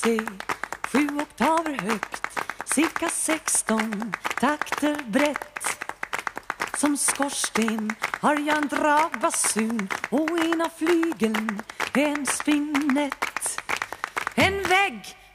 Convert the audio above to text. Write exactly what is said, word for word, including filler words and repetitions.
C, sju oktaver högt, cirka sexton takter brett. Som skorsten har jag en dragbasun och ena flygeln en spinett. En vägg